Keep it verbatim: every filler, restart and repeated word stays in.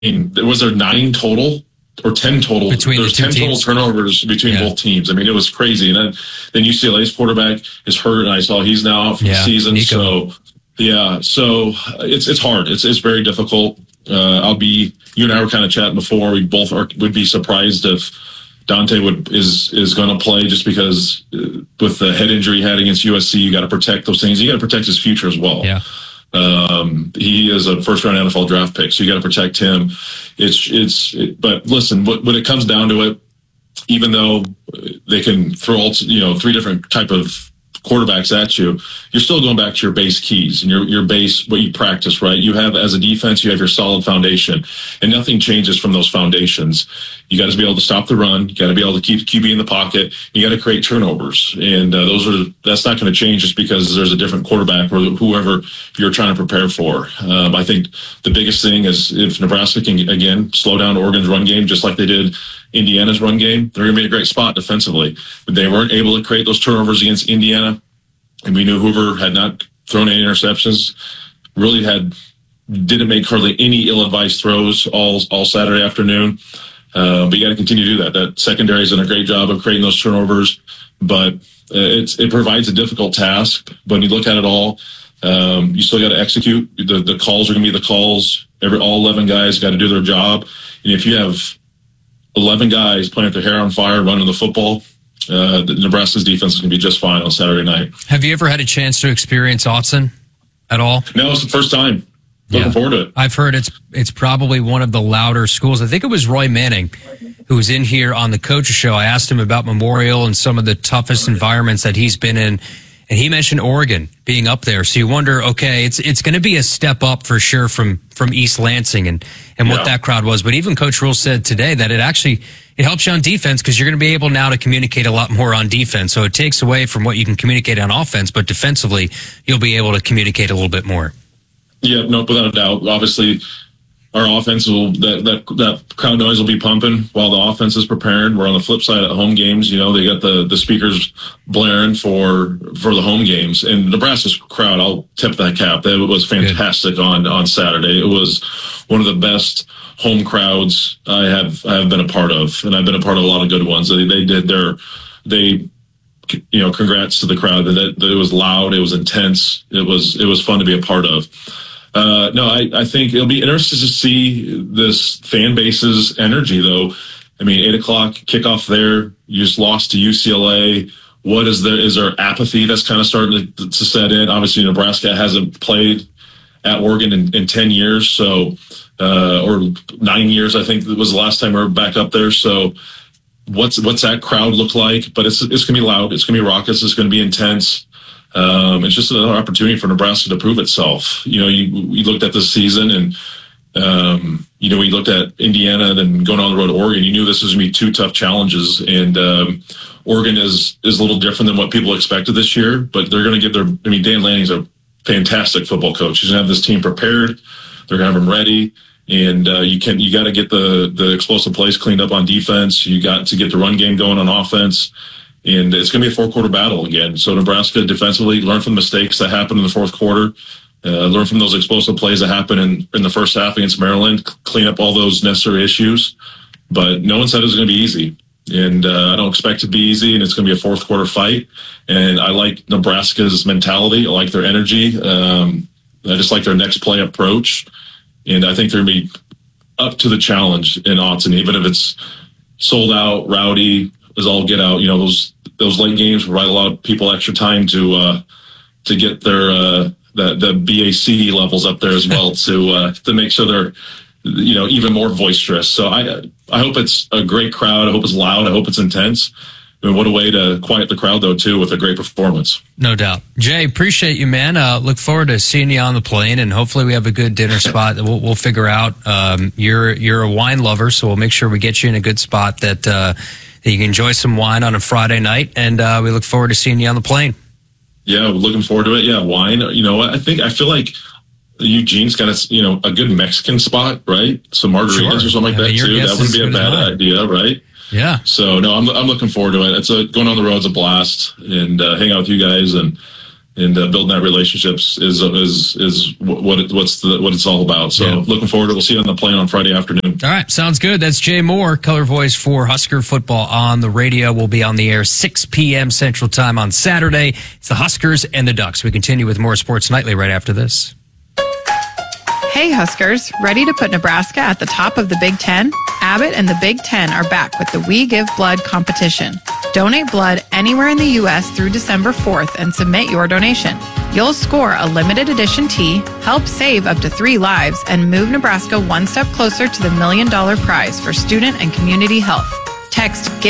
mean, was there nine total or ten total? Between There's the two ten teams? total turnovers between Yeah. both teams. I mean, it was crazy. And then, then U C L A's quarterback is hurt, and I saw he's now out for Yeah, the season. Nico. So, yeah, so it's it's hard. It's it's very difficult. Uh, I'll be. You and I were kind of chatting before. We both are, would be surprised if Dante would is is going to play, just because uh, with the head injury he had against U S C, you got to protect those things. You got to protect his future as well. Yeah. Um, he is a first round N F L draft pick, so you got to protect him. It's, it's, it, but listen, what, when it comes down to it, even though they can throw all, you know, three different type of quarterbacks at you, you're still going back to your base keys and your, your base, what you practice, right? You have, as a defense, you have your solid foundation, and nothing changes from those foundations. You got to be able to stop the run. You got to be able to keep the Q B in the pocket. You got to create turnovers. And uh, those are, that's not going to change just because there's a different quarterback or whoever you're trying to prepare for. Um, I think the biggest thing is if Nebraska can, again, slow down Oregon's run game, just like they did Indiana's run game, they're going to be in a great spot defensively. But they weren't able to create those turnovers against Indiana. And we knew Hoover had not thrown any interceptions, really had, didn't make hardly any ill-advised throws all, all Saturday afternoon. Uh, but you got to continue to do that. That secondary has done a great job of creating those turnovers, but uh, it's, it provides a difficult task. But when you look at it all, um, you still got to execute. The, the calls are going to be the calls. Every, all eleven guys got to do their job. And if you have eleven guys playing with their hair on fire, running the football, uh, the Nebraska's defense is going to be just fine on Saturday night. Have you ever had a chance to experience Autzen at all? No, it's the first time. Looking Yeah. forward to it. I've heard it's it's probably one of the louder schools. I think it was Roy Manning who was in here on the Coaches Show. I asked him about Memorial and some of the toughest environments that he's been in, and he mentioned Oregon being up there. So you wonder, okay, it's it's going to be a step up for sure from from East Lansing and and what Yeah. that crowd was. But even Coach Rule said today that it actually it helps you on defense because you're going to be able now to communicate a lot more on defense. So it takes away from what you can communicate on offense, but defensively you'll be able to communicate a little bit more. Yeah, no, without a doubt. Obviously, our offense will, that, that, that crowd noise will be pumping while the offense is preparing. We're on the flip side at home games. You know, they got the, the speakers blaring for, for the home games. And Nebraska's crowd, I'll tip that cap. That was fantastic on, on Saturday. It was one of the best home crowds I have, I have been a part of. And I've been a part of a lot of good ones. They, they did their, they, you know, congrats to the crowd. That, that it was loud. It was intense. It was, it was fun to be a part of. Uh, no, I, I think it'll be interesting to see this fan base's energy, though. I mean, eight o'clock kickoff there. You just lost to U C L A. What is there? Is there apathy that's kind of starting to, to set in? Obviously, Nebraska hasn't played at Oregon in, in ten years, so uh, or nine years, I think was the last time we were back up there. So, what's what's that crowd look like? But it's it's gonna be loud. It's gonna be raucous. It's gonna be intense. Um, it's just another opportunity for Nebraska to prove itself. You know, you, we looked at this season and, um, you know, we looked at Indiana and then going on the road to Oregon. You knew this was going to be two tough challenges. And um, Oregon is, is a little different than what people expected this year, but they're going to give their, I mean, Dan Lanning's a fantastic football coach. He's going to have this team prepared. They're going to have them ready. And uh, you can, you got to get the, the explosive plays cleaned up on defense. You got to get the run game going on offense. And it's going to be a four-quarter battle again. So Nebraska defensively, learn from the mistakes that happened in the fourth quarter, uh, learn from those explosive plays that happened in, in the first half against Maryland, clean up all those necessary issues. But no one said it was going to be easy. And uh, I don't expect it to be easy, and it's going to be a fourth-quarter fight. And I like Nebraska's mentality. I like their energy. Um, I just like their next play approach. And I think they're going to be up to the challenge in Autzen, even if it's sold out, rowdy, is all get out. You know, those those late games provide a lot of people extra time to uh, to get their uh, the the B A C levels up there as well to uh, to make sure they're, you know, even more boisterous. So I I hope it's a great crowd. I hope it's loud. I hope it's intense. I mean, what a way to quiet the crowd though too with a great performance. No doubt. Jay, appreciate you, man. Uh, look forward to seeing you on the plane, and hopefully we have a good dinner spot that we'll, we'll figure out. Um, you're you're a wine lover, so we'll make sure we get you in a good spot that. Uh, that you can enjoy some wine on a Friday night, and uh, we look forward to seeing you on the plane. Yeah, we're looking forward to it. Yeah, wine. You know, I think I feel like Eugene's got a you know a good Mexican spot, right? Some margaritas Sure. or something like I mean, that your too. guess That wouldn't is be a as good as bad mine. idea, right? Yeah. So no, I'm I'm looking forward to it. It's a going on the road's a blast, and uh, hang out with you guys, and and uh, building that relationships is is is what it, what's the, what it's all about. So Yeah. looking forward to it. We'll see you on the plane on Friday afternoon. All right, sounds good. That's Jay Moore, color voice for Husker football on the radio. We'll be on the air six p.m. Central Time on Saturday. It's the Huskers and the Ducks. We continue with more Sports Nightly right after this. Hey Huskers, ready to put Nebraska at the top of the Big Ten? Abbott and the Big Ten are back with the We Give Blood competition. Donate blood anywhere in the U S through December fourth and submit your donation. You'll score a limited edition tee, help save up to three lives, and move Nebraska one step closer to the million dollar prize for student and community health. Text